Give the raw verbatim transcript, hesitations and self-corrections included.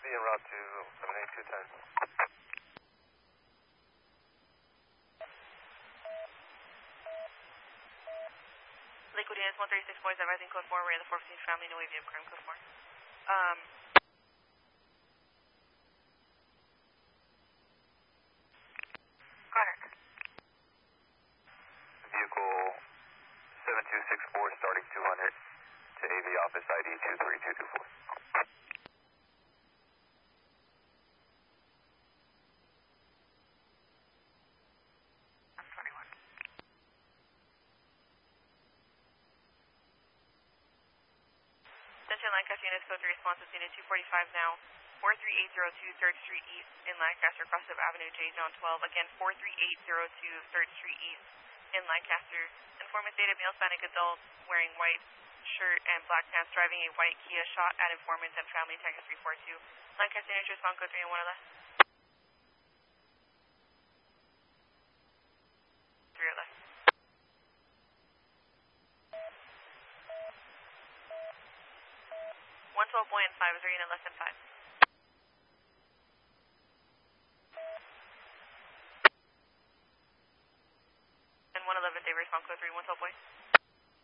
Taxi en route to seven eight two ten. Lakewood Units one thirty-six boys, advising code four, we're in the four fifteen family, no A V of crime, code four. Um, Connor. Vehicle seven two six four starting two hundred to A V office I D two three two two four. Attention Lancaster Units, code three responses, unit two forty-five now. four three eight zero two third Street East in Lancaster, Crossing Avenue, J Zone twelve. Again, four three eight zero two third Street East in Lancaster. Informant stated male Hispanic adult wearing white shirt and black pants driving a white Kia shot at informant and family, Texas three four two. Lancaster Units, respond code three and one or less. three or less. one twelve boy and five, is there unit less than five? And one eleven, they respond code three, one twelve boy.